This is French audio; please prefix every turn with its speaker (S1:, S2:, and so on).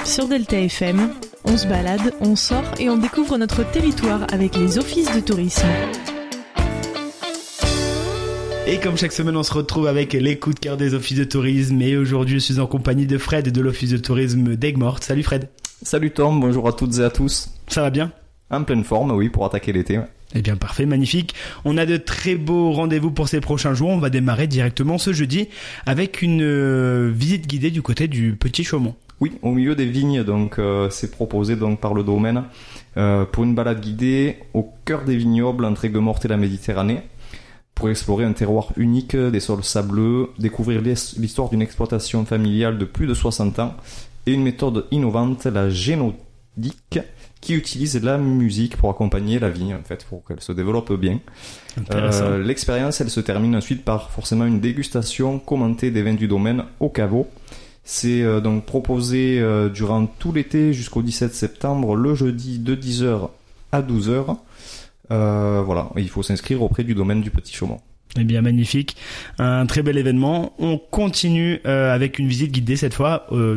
S1: Sur Delta FM, on se balade, on sort et on découvre notre territoire avec les offices de tourisme.
S2: Et comme chaque semaine, on se retrouve avec les coups de cœur des offices de tourisme. Et aujourd'hui, je suis en compagnie de Fred de l'office de tourisme d'Aigues-Mortes. Salut Fred.
S3: Salut Tom, bonjour à toutes et à tous.
S2: Ça va bien ?
S3: En pleine forme, oui, pour attaquer l'été. Ouais.
S2: Eh bien, parfait, magnifique. On a de très beaux rendez-vous pour ces prochains jours. On va démarrer directement ce jeudi avec une visite guidée du côté du Petit Chaumont.
S3: Oui, au milieu des vignes, donc c'est proposé donc par le domaine pour une balade guidée au cœur des vignobles entre Aigues-Mortes et la Méditerranée, pour explorer un terroir unique, des sols sableux, découvrir l'histoire d'une exploitation familiale de plus de 60 ans et une méthode innovante, la génodique, qui utilise la musique pour accompagner la vigne, en fait, pour qu'elle se développe bien. L'expérience, elle se termine ensuite par forcément une dégustation commentée des vins du domaine au caveau. C'est donc proposé durant tout l'été jusqu'au 17 septembre, le jeudi de 10h à 12h. Voilà, il faut s'inscrire auprès du domaine du Petit Chaumont.
S2: Eh bien, magnifique. Un très bel événement. On continue avec une visite guidée cette fois